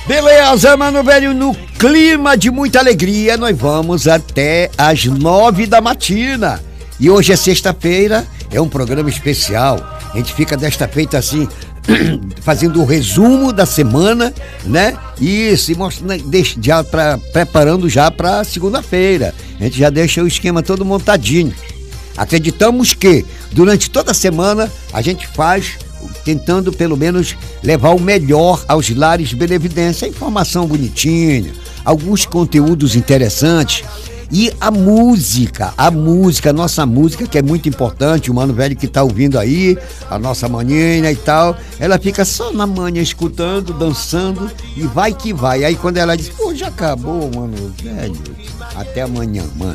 Beleza, mano velho, no clima de muita alegria, nós vamos até às 9 da matina. E hoje é sexta-feira, é um programa especial. A gente fica desta feita assim, fazendo o resumo da semana, né? Isso, e mostrando, já preparando já para segunda-feira. A gente já deixa o esquema todo montadinho. Acreditamos que durante toda a semana a gente faz, tentando pelo menos levar o melhor aos lares benevidência, informação bonitinha, alguns conteúdos interessantes e a nossa música, que é muito importante. O mano velho que tá ouvindo aí, a nossa maninha e tal, ela fica só na manhã escutando, dançando e vai que vai. Aí quando ela diz, pô, já acabou, mano velho, até amanhã, mano.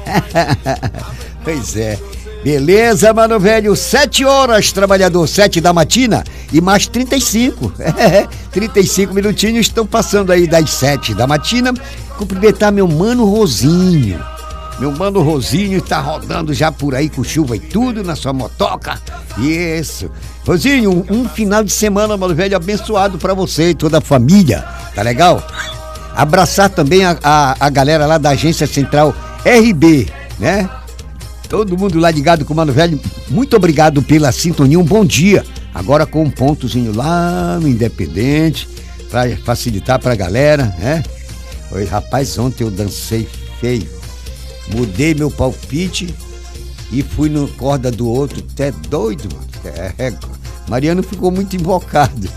Pois é. Beleza, mano velho, 7 horas, trabalhador, 7 da matina e mais 35. 35 minutinhos estão passando aí das 7 da matina. Cumprimentar meu mano Rosinho. Meu mano Rosinho tá rodando já por aí com chuva e tudo na sua motoca. Isso. Rosinho, um final de semana, mano velho, abençoado pra você e toda a família. Tá legal? Abraçar também a galera lá da Agência Central RB, né? Todo mundo lá ligado com o mano velho, muito obrigado pela sintonia, um bom dia. Agora com um pontozinho lá no Independente, pra facilitar pra galera, né? Oi, rapaz, ontem eu dancei feio, mudei meu palpite e fui no corda do outro, até doido, mano. Mariano ficou muito invocado.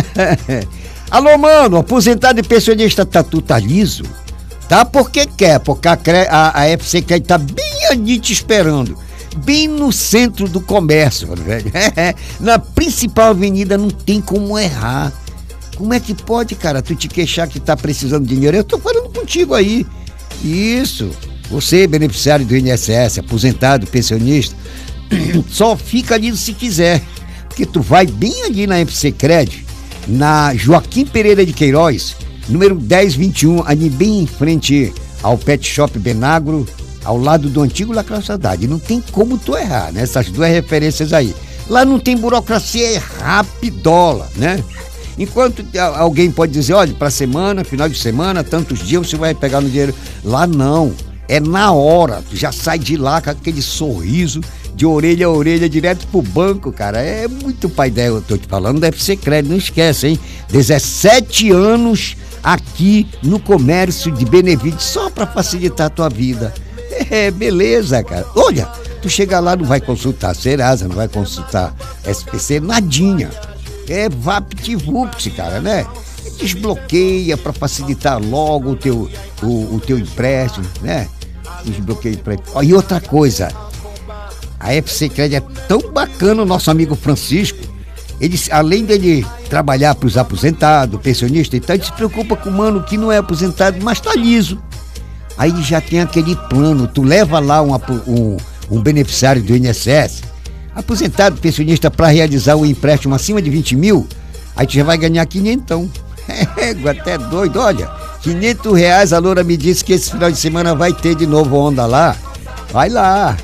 Alô, mano, aposentado e pensionista, tu tá liso? Tá porque quer, porque a FC quer tá bem ali te esperando, bem no centro do comércio, velho. Na principal avenida, não tem como errar. Como é que pode, cara, tu te queixar que tá precisando de dinheiro? Eu tô falando contigo aí. Isso, você, beneficiário do INSS, aposentado, pensionista, só fica ali se quiser, porque tu vai bem ali na FC Cred, na Joaquim Pereira de Queiroz, número 1021, ali bem em frente ao Pet Shop Benagro, ao lado do antigo La Calçadade. Não tem como tu errar, né? Essas duas referências aí. Lá não tem burocracia, é rapidola, né? Enquanto alguém pode dizer, olha, pra semana, final de semana, tantos dias você vai pegar no dinheiro. Lá não, é na hora, tu já sai de lá com aquele sorriso, de orelha a orelha, direto pro banco, cara. É muito pai dela, eu tô te falando, deve ser crédito, não esquece, hein? 17 anos aqui no comércio de Benevides, só pra facilitar a tua vida. É, beleza, cara. Olha, tu chega lá, não vai consultar Serasa, não vai consultar SPC, nadinha. É vapt-vupt, cara, né? Desbloqueia pra facilitar logo o teu empréstimo, né? Desbloqueia pra... E outra coisa, a FC Cred é tão bacana, o nosso amigo Francisco, ele, além dele trabalhar para os aposentados, pensionistas e tal, ele se preocupa com o mano que não é aposentado, mas tá liso. Aí ele já tem aquele plano, tu leva lá um beneficiário do INSS, aposentado, pensionista, para realizar o empréstimo acima de 20 mil, aí tu já vai ganhar 500. Até doido, olha, R$500, a Loura me disse que esse final de semana vai ter de novo onda lá. Vai lá.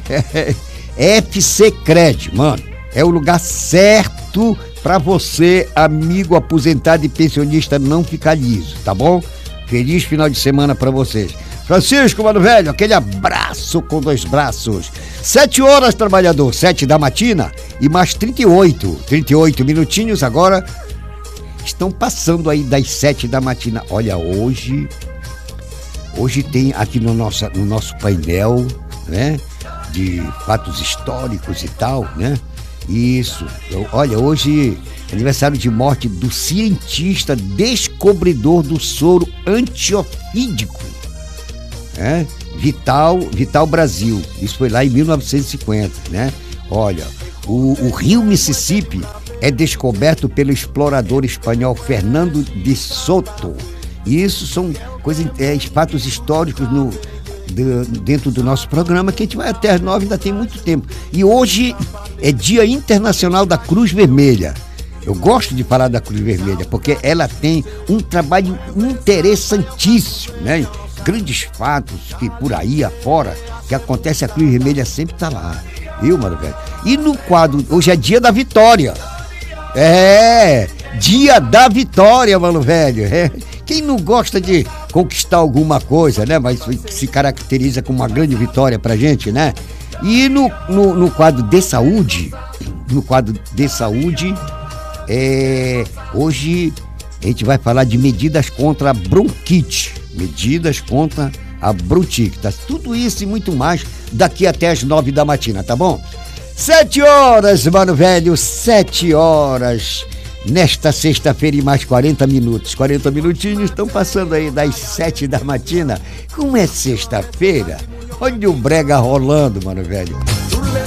FC Cred, mano, é o lugar certo pra você, amigo aposentado e pensionista, não ficar liso, tá bom? Feliz final de semana pra vocês. Francisco, mano velho, aquele abraço com 2 braços. 7 horas, trabalhador, 7 da matina e mais 38 minutinhos agora. Estão passando aí das 7 da matina. Olha, hoje tem aqui no nosso painel, né, de fatos históricos e tal, né? Isso. Olha, hoje é aniversário de morte do cientista descobridor do soro antiofídico, né? Vital Brasil. Isso foi lá em 1950, né? Olha, o rio Mississippi é descoberto pelo explorador espanhol Fernando de Soto. E isso são fatos históricos dentro do nosso programa, que a gente vai até às 9, ainda tem muito tempo. E hoje é Dia Internacional da Cruz Vermelha. Eu gosto de falar da Cruz Vermelha, porque ela tem um trabalho interessantíssimo, né? Grandes fatos que por aí afora, que acontece, a Cruz Vermelha sempre tá lá. Viu, mano velho? E no quadro, hoje é Dia da Vitória. Dia da vitória, mano velho. Quem não gosta de conquistar alguma coisa, né? Mas se caracteriza como uma grande vitória pra gente, né? E no quadro de saúde, hoje a gente vai falar de medidas contra a bronquite. Medidas contra a bronquite. Tá? Tudo isso e muito mais daqui até as 9 da matina, tá bom? 7 horas, mano velho, 7 horas. Nesta sexta-feira e mais 40 minutos. 40 minutinhos estão passando aí das 7 da matina. Como é sexta-feira, olha o brega rolando, mano velho.